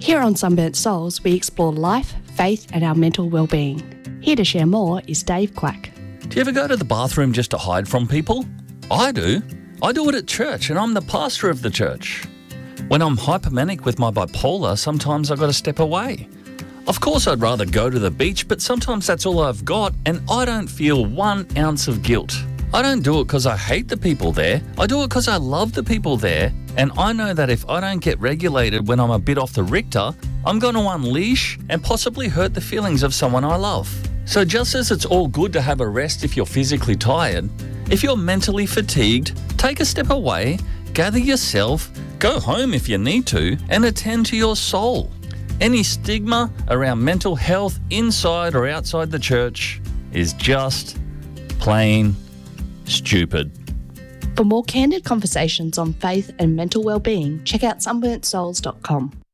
Here on Sunburnt Souls, we explore life, faith and our mental well-being. Here to share more is Dave Quack. Do you ever go to the bathroom just to hide from people? I do. I do it at church and I'm the pastor of the church. When I'm hypomanic with my bipolar, sometimes I've got to step away. Of course I'd rather go to the beach, but sometimes that's all I've got and I don't feel 1 ounce of guilt. I don't do it because I hate the people there. I do it because I love the people there, and I know that if I don't get regulated when I'm a bit off the Richter, I'm going to unleash and possibly hurt the feelings of someone I love. So just as it's all good to have a rest if you're physically tired, if you're mentally fatigued, take a step away, gather yourself, go home if you need to, and attend to your soul. Any stigma around mental health inside or outside the church is just plain stupid. For more candid conversations on faith and mental well-being, check out sunburntsouls.com.